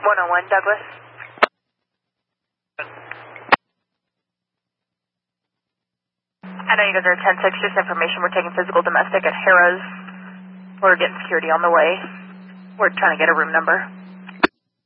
101 Douglas. I know you guys are 10-6, just information. We're taking physical domestic at Harrah's. We're getting security on the way. We're trying to get a room number.